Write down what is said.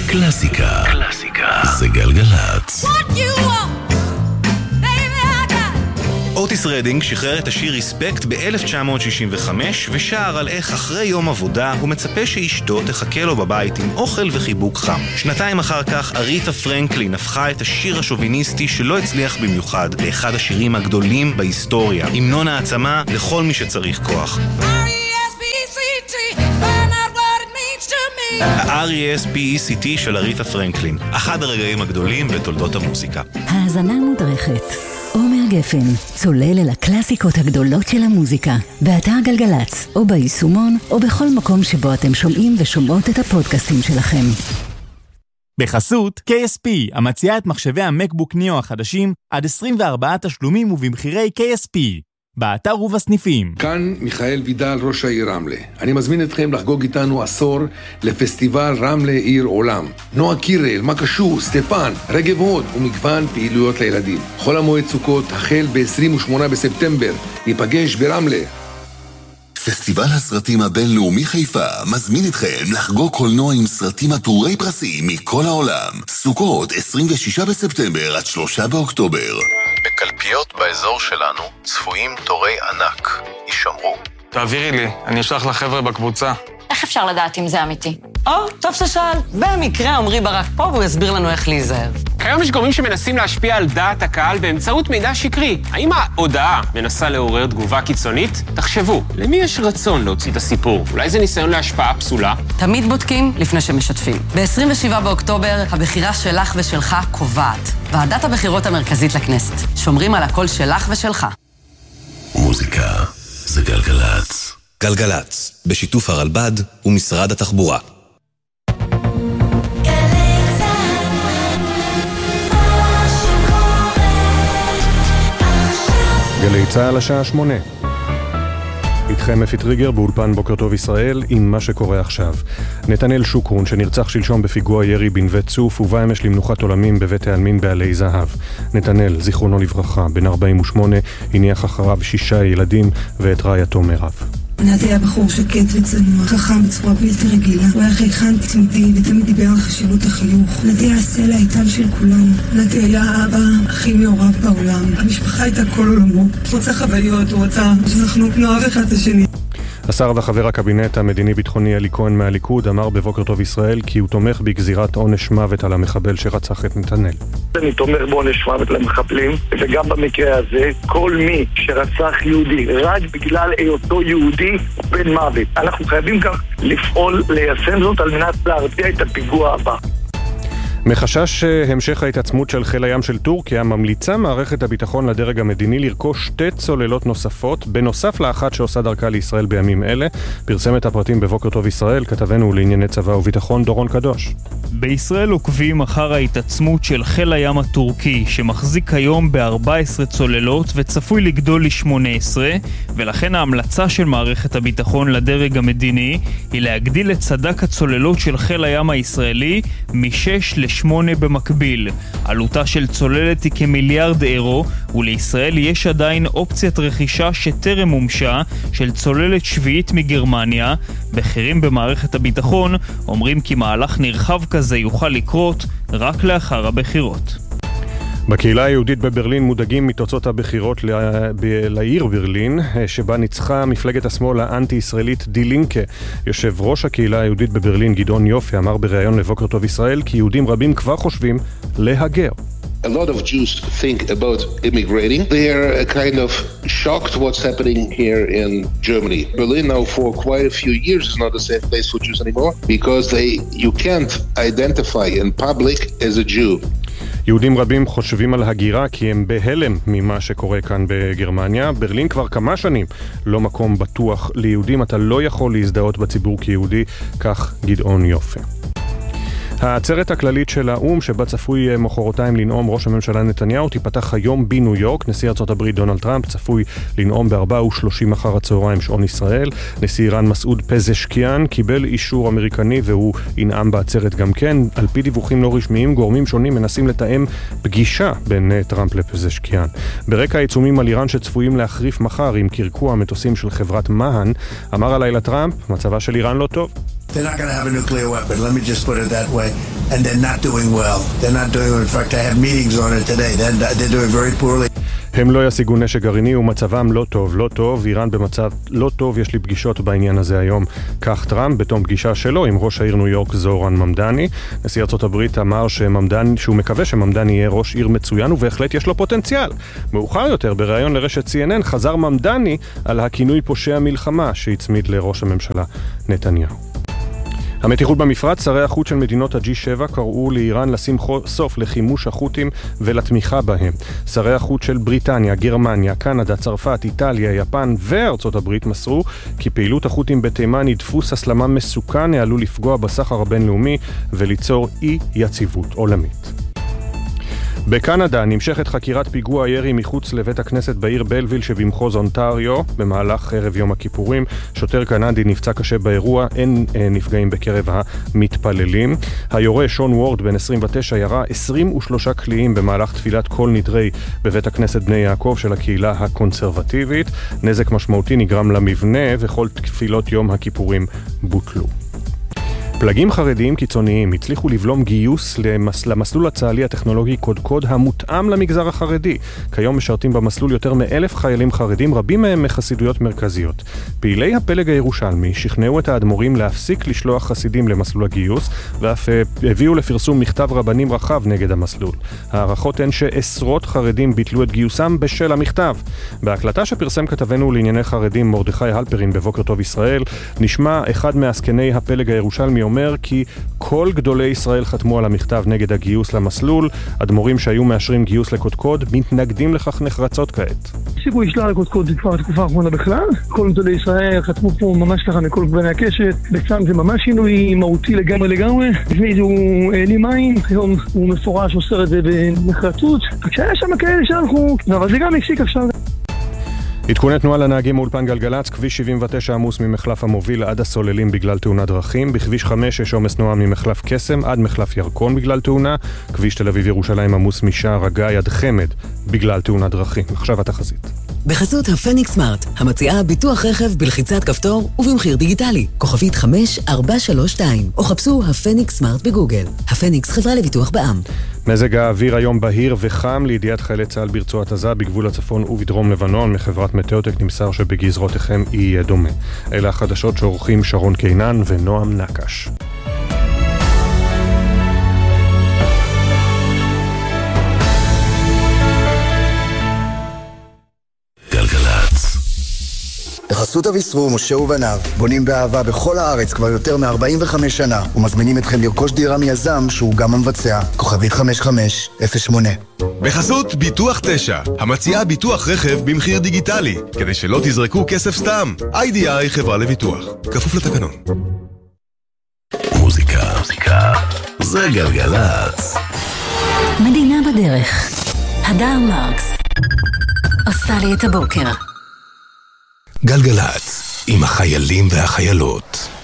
קלאסיקה. זה גלגלצ. אוטיס רדינג שחרר את השיר ריספקט ב-1965 ושר על איך אחרי יום עבודה הוא מצפה שאשתו תחכה לו בבית עם אוכל וחיבוק חם. שנתיים אחר כך אריתה פרנקלין הפכה את השיר השוביניסטי שלא הצליח במיוחד לאחד השירים הגדולים בהיסטוריה, המנון העצמה לכל מי שצריך כוח. ה-R.E.S.P.E.C.T של אריתה פרנקלין, אחד הרגעים הגדולים בתולדות המוזיקה. האזנה מודרכת. עומר גפן, צולל אל הקלאסיקות הגדולות של המוזיקה, באתר גלגלצ, או ביישומון, או בכל מקום שבו אתם שומעים ושומעות את הפודקאסטים שלכם. בחסות KSP, המציעה את מחשבי המקבוק ניו החדשים עד 24 תשלומים ובמחירי KSP. באתר ובסניפים. כאן מיכאל וידל, ראש העיר רמלה. אני מזמין אתכם לחגוג איתנו עשור לפסטיבל רמלה עיר עולם. נועה קירל, מקשור, סטפן, רגב הוד ומגוון פעילויות לילדים. חול המועד סוכות החל ב-28 בספטמבר. ניפגש ברמלה. פסטיבל הסרטים הבינלאומי חיפה מזמין אתכם לחגוג קולנוע עם סרטים עטורי פרסים מכל העולם. סוכות 26 בספטמבר עד 3 באוקטובר. בקלפיות באזור שלנו צפויים תורי ענק. יישמרו. תעבירי לי, אני אשלח לחבר'ה בקבוצה. איך אפשר לדעת אם זה אמיתי? טוב ששאל. במקרה עמרי ברק פה והוא יסביר לנו איך להיזהר. כיום יש גורמים שמנסים להשפיע על דעת הקהל באמצעות מידע שקרי. האם ההודעה מנסה לעורר תגובה קיצונית? תחשבו, למי יש רצון להוציא את הסיפור? אולי זה ניסיון להשפעה פסולה? תמיד בודקים לפני שמשתפים. ב-27 באוקטובר הבחירה שלך ושלך קובעת. ועדת הבחירות המרכזית לכנסת. שומרים על הקול שלך ושלך. מוזיקה זה גלגלצ. גלגלצ, בשיתוף הרלב"ד ומשרד התחבורה. גלי צהל השעה 8. איתכם אפי טריגר באולפן בוקר טוב ישראל עם מה שקורה עכשיו. נתנאל שוקרון שנרצח שלשום בפיגוע ירי בנווה צוף ובא אמש למנוחת עולמים בבית העלמין בעלי זהב. נתנאל, זיכרונו לברכה, בן 48, הניח אחריו 6 ילדים ואת רעייתו מירב. נתי היה בחור שקט וצנוע, חכם בצורה בלתי רגילה. הוא היה חייכן תמידי ותמיד דיבר על חשיבות החינוך. נתי היה הסלע האיתן של כולנו. נתי היה האבא הכי מעורב בעולם. המשפחה הייתה כל עולמו. הוא רוצה חוויות, הוא רוצה שאנחנו נאהב אחד את השני. השר וחבר הקבינט המדיני-ביטחוני אלי כהן מהליכוד אמר בבוקר טוב ישראל כי הוא תומך בגזירת עונש מוות על המחבל שרצח את נתנאל. אני תומך בעונש מוות למחבלים, וגם במקרה הזה כל מי שרצח יהודי רק בגלל היותו יהודי הוא בן מוות. אנחנו חייבים גם לפעול ליישם זאת על מנת להרתיע את הפיגוע הבא. מחשש המשך ההתעצמות של חיל הים של טורקיה, ממליצה מערכת הביטחון לדרג המדיני לרכוש 2 צוללות נוספות, בנוסף לאחת שעושה דרכה לישראל בימים אלה. פרסם את הפרטים בבוקר טוב ישראל, כתבנו לענייני צבא וביטחון דורון קדוש. בישראל עוקבים אחר ההתעצמות של חיל הים הטורקי, שמחזיק היום ב-14 צוללות וצפוי לגדול ל-18, ולכן ההמלצה של מערכת הביטחון לדרג המדיני היא להגדיל את סד"כ הצוללות של חיל הים הישראלי מ-6 ל-8 במקביל. עלותה של צוללת היא כמיליארד אירו, ולישראל יש עדיין אופציית רכישה שטרם מומשה של צוללת שביעית מגרמניה. בכירים במערכת הביטחון אומרים כי מהלך נרחב כזה יוכל לקרות רק לאחר הבחירות. בקהילה היהודית בברלין מודאגים מתוצאות הבחירות לעיר ברלין, שבה ניצחה מפלגת השמאל האנטי-ישראלית די לינקה. יושב ראש הקהילה היהודית בברלין גדעון יופי אמר בריאיון לבוקר טוב ישראל כי יהודים רבים כבר חושבים להגר. A lot of Jews think about immigrating. They are kind of shocked what's happening here in Germany. Berlin now for quite a few years is not a safe place for Jews anymore because you can't identify in public as a Jew. יהודים רבים חושבים על הגירה כי הם בהלם ממה שקורה כאן בגרמניה. ברלין כבר כמה שנים לא מקום בטוח ליהודים, אתה לא יכול להזדהות בציבור כיהודי, כך גדעון יופי. העצרת הכללית של האום שבה צפוי מחרתיים לנאום ראש הממשלה נתניהו תיפתח היום בניו יורק. נשיא ארצות הברית דונלד טראמפ צפוי לנאום ב-4:30 אחר הצהריים שעון ישראל. נשיא איראן מסעוד פזשקיאן קיבל אישור אמריקני והוא ינאם בעצרת גם כן. על פי דיווחים לא רשמיים גורמים שונים מנסים לתאם פגישה בין טראמפ לפזשקיאן. ברקע העיצומים על איראן שצפויים להחריף מחר עם קרקוע המטוסים של חברת מהן, אמר הלילה טראמפ מצבה של איראן לא טוב. They're not going to have a nuclear weapon, let me just put it that way. And they're not doing well. They're not doing well. In fact, I had meetings on it today. They're doing very poorly. הם לא ישיגו נשק גרעיני ומצבם לא טוב, איראן במצב לא טוב, יש לי פגישות בעניין הזה היום. כך טראמפ בתום פגישה שלו עם ראש העיר ניו יורק זורן ממדני. נשיא ארצות הברית אמר שהוא מקווה שממדני יהיה ראש עיר מצוין ובהחלט יש לו פוטנציאל. מאוחר יותר בראיון לרשת CNN חזר ממדני על הכינוי פושע מלחמה שהצמיד לראש הממשלה נתניהו. המתיחות במפרץ, שרי החוץ של מדינות ה-G7 קראו לאיראן לשים סוף לחימוש החות'ים ולתמיכה בהם. שרי החוץ של בריטניה, גרמניה, קנדה, צרפת, איטליה, יפן וארצות הברית מסרו כי פעילות החות'ים בתימן היא דפוס הסלמה מסוכן, עלול לפגוע בסחר הבינלאומי וליצור אי יציבות עולמית. בקנדה נמשכת חקירת פיגוע הירי מחוץ לבית הכנסת בעיר בלוויל שבמחוז אונטריו במהלך ערב יום הכיפורים. שוטר קנדי נפצע קשה באירוע, אין נפגעים בקרב המתפללים. היורה שון וורד בן 29 ירה 23 קליעים במהלך תפילת כל נדרי בבית הכנסת בני יעקב של הקהילה הקונסרבטיבית. נזק משמעותי נגרם למבנה וכל תפילות יום הכיפורים בוטלו. פלגים חרדיים קיצוניים הצליחו לבלום גיוס למסלול הצה"לי הטכנולוגי קודקוד המותאם למגזר החרדי. כיום משרתים במסלול יותר מ1,000 חיילים חרדים, רבים מהם מחסידויות מרכזיות. פעילי הפלג הירושלמי שכנעו את האדמו"רים להפסיק לשלוח חסידים למסלול הגיוס, ואף הביאו לפרסום מכתב רבנים רחב נגד המסלול. הערכות הן שעשרות חרדים ביטלו את גיוסם בשל המכתב. בהקלטה שפרסם כתבנו לענייני חרדים מרדכי הלפרין בבוקר טוב ישראל, נשמע אחד מעסקני הפלג הירושלמי אומר כי כל גדולי ישראל חתמו על המכתב נגד הגיוס למסלול. אדמו"רים שהיו מאשרים גיוס לקודקוד מתנגדים לכך נחרצות כעת. סיכוי ישלה לקודקוד כבר בתקופה האחרונה בכלל. כל גדולי ישראל חתמו פה ממש ככה מכל גווני הקשת. בצם זה ממש שינוי מהותי לגמרי. לפני זה הוא העלים מים, היום הוא מפורש עושה את זה בנחרצות. כשהיה שם כאלה שהלכו, אבל זה גם הפסיק עכשיו. עדכוני תנועה לנהגים מאולפן גלגלץ, כביש 79 עמוס ממחלף המוביל עד הסוללים בגלל תאונת דרכים, בכביש 5 יש עומס תנועה ממחלף קסם עד מחלף ירקון בגלל תאונה, כביש תל אביב ירושלים עמוס משער הגיא עד חמד בגלל תאונת דרכים. עכשיו התחזית. בחסות הפניקס סמארט, המציעה ביטוח רכב בלחיצת כפתור ובמחיר דיגיטלי, כוכבית 5432, או חפשו הפניקס סמארט בגוגל. הפניקס חברה לביטוח בע"מ. מזג האוויר היום בהיר וחם לידיעת חיילי צה"ל ברצועת עזה בגבול הצפון ובדרום לבנון. מחברת מטאוטק נמסר שבגזרותיכם יהיה דומה. אלה החדשות שעורכים שרון קינן ונועם נקש. בחסות אביסרו, משה ובניו, בונים באהבה בכל הארץ כבר יותר מ-45 שנה, ומזמינים אתכם לרכוש דירה מיזם שהוא גם המבצע. כוכבית 5508. בחסות ביטוח 9, המציעה ביטוח רכב במחיר דיגיטלי, כדי שלא תזרקו כסף סתם. IDI חברה לביטוח, כפוף לתקנון. מוזיקה זה גלגלץ. מדינה בדרך. הדר מרקס עושה לי את הבוקר. גלגלץ עם החיילים והחיילות.